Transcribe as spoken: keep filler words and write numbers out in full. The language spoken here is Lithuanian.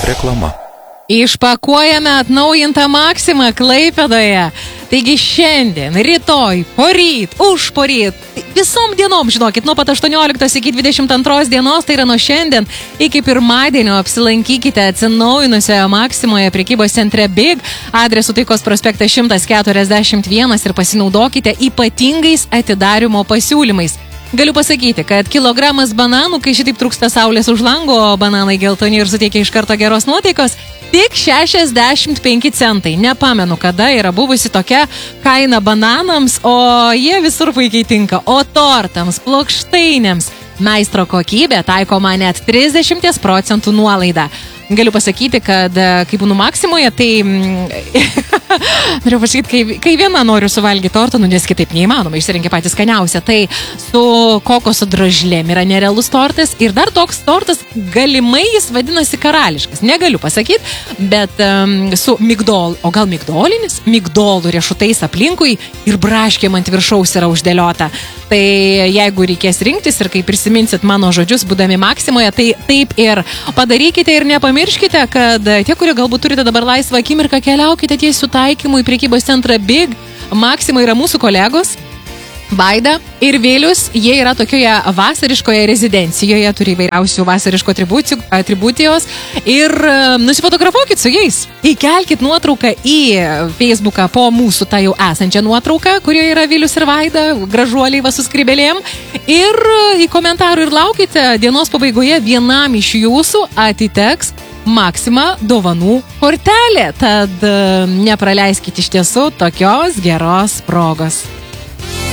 Reklama. Išpakuojame atnaujintą Maksimą Klaipėdoje. Taigi šiandien, rytoj, poryt, už poryt, visom dienom, žinokit, nuo pat aštuonioliktos iki dvidešimt antros dienos, tai yra nuo šiandien iki pirmadienio, apsilankykite atsinaujinusioje Maksimoje prekybos centre Big, adresu Taikos prospektas šimtas keturiasdešimt vienas ir pasinaudokite ypatingais atidarymo pasiūlymais. Galiu pasakyti, kad kilogramas bananų, kai šitaip trūksta saulės už lango, bananai geltoni ir suteikia iš karto geros nuotaikos, tik šešiasdešimt penki centai. Nepamenu, kada yra buvusi tokia kaina bananams, o jie visur puikiai tinka. O tortams, plokštainėms, meistro kokybė taikoma net trisdešimt procentų nuolaida. Galiu pasakyti, kad kai būnu Maksimoje, tai noriu pasakyti, kai, kai viena noriu suvalgyti tortą, nu nes kitaip neįmanoma, išsirinkė patys skaniausią. Tai su kokoso dražlėm yra nerealus tortas ir dar toks tortas, galimai jis vadinasi karališkas. Negaliu pasakyti, bet um, su migdol, o gal migdolinis? Migdolų riešutais aplinkui ir braškėm ant viršaus yra uždėliota. Tai jeigu reikės rinktis ir kai prisiminsit mano žodžius, būdami Maksimoje, tai taip ir padarykite ir nepamirškite, kad tie, kurie galbūt turite dabar laisvą akimirką, keliaukite tiesiu taikymu į prekybos centrą Big. Maksima yra mūsų kolegos. Vaida ir Vėlius, jie yra tokioje vasariškoje rezidencijoje, turi įvairiausių vasariško atributijos ir nusifotografuokit su jais. Įkelkit nuotrauką į Facebooką po mūsų tą jau esančią nuotrauką, kurioje yra Vėlius ir Vaida, gražuoliai va su skrybėlėm. Ir į komentarų ir laukite, dienos pabaigoje vienam iš jūsų atiteks Maksima dovanų kortelė. Tad nepraleiskite iš tiesų tokios geros progos.